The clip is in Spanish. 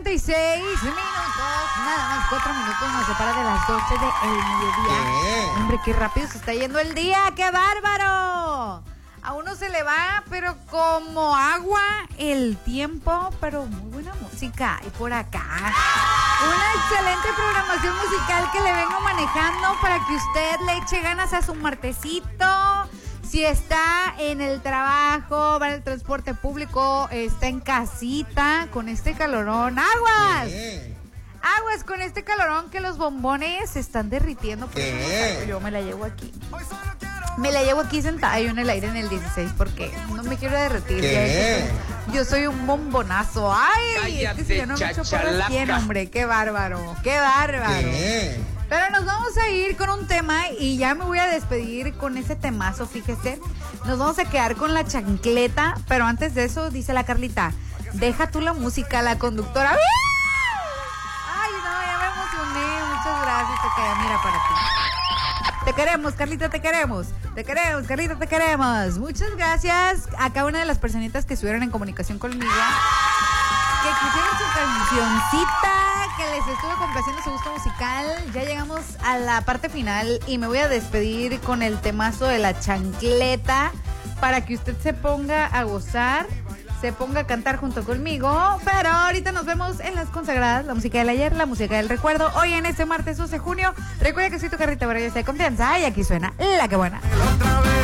9:46 nada más 4 minutos nos separa de las 12 del mediodía. Hombre, qué rápido se está yendo el día, ¡qué bárbaro! A uno se le va, pero como agua el tiempo, pero muy buena música. Y por acá, una excelente programación musical que le vengo manejando para que usted le eche ganas a su martesito. Si está en el trabajo, va en el transporte público, está en casita, con este calorón, ¡aguas! Aguas con este calorón que los bombones se están derritiendo. Por eso yo me la llevo aquí. Me la llevo aquí sentada yo en el aire en el 16 porque no me quiero derretir. Yo soy un bombonazo. Ay, es que si yo no me echo por las 100, hombre, qué bárbaro, qué bárbaro. Pero nos vamos a ir con un tema y ya me voy a despedir con ese temazo, fíjese. Nos vamos a quedar con la chancleta, pero antes de eso, dice la Carlita, deja tú la música, la conductora. Ay, no, ya me emocioné. Muchas gracias, te quedé, mira, para ti. Te queremos, Carlita, te queremos. Te queremos, Carlita, te queremos. Muchas gracias a cada una de las personitas que estuvieron en comunicación conmigo, que quisieron su cancioncita, que les estuve complaciendo su gusto musical. Ya llegamos a la parte final y me voy a despedir con el temazo de la chancleta para que usted se ponga a gozar, se ponga a cantar junto conmigo. Pero ahorita nos vemos en las consagradas, la música del ayer, la música del recuerdo. Hoy en este martes 12 de junio, recuerda que soy tu Carlita Barrios de confianza y aquí suena La Que Buena.